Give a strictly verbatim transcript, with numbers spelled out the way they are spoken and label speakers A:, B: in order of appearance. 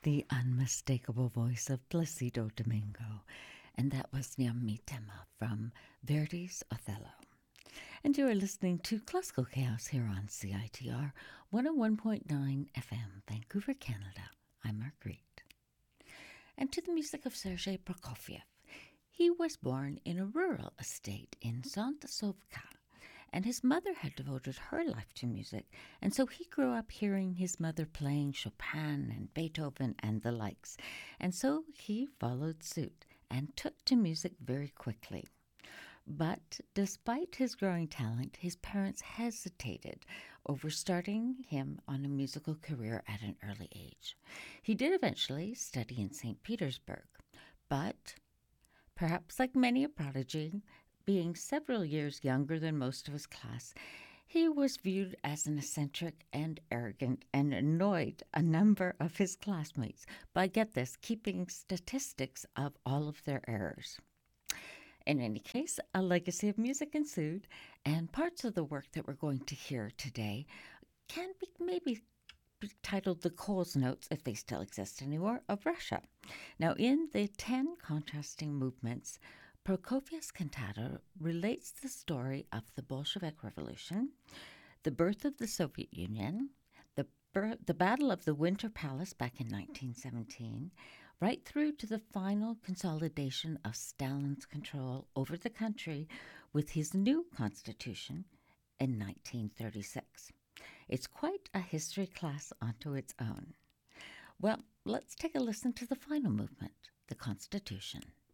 A: the unmistakable voice of Placido Domingo, and that was Nyam Tema from Verdi's Othello. And you are listening to Classical Chaos here on C I T R one oh one point nine F M, Vancouver, Canada. I'm Marguerite. And to the music of Sergei Prokofiev. He was born in a rural estate in Santa-Sovka, and his mother had devoted her life to music, and so he grew up hearing his mother playing Chopin and Beethoven and the likes, and so he followed suit and took to music very quickly. But despite his growing talent, his parents hesitated over starting him on a musical career at an early age. He did eventually study in Saint Petersburg, but perhaps like many a prodigy, being several years younger than most of his class, he was viewed as an eccentric and arrogant and annoyed a number of his classmates by, get this, keeping statistics of all of their errors. In any case, a legacy of music ensued, and parts of the work that we're going to hear today can be maybe be titled the Coles Notes, if they still exist anymore, of Russia. Now, in the ten contrasting movements, Prokofiev's cantata relates the story of the Bolshevik Revolution, the birth of the Soviet Union, the, bir- the Battle of the Winter Palace back in nineteen seventeen, right through to the final consolidation of Stalin's control over the country with his new constitution in nineteen thirty-six. It's quite a history class unto its own. Well, let's take a listen to the final movement, the Constitution.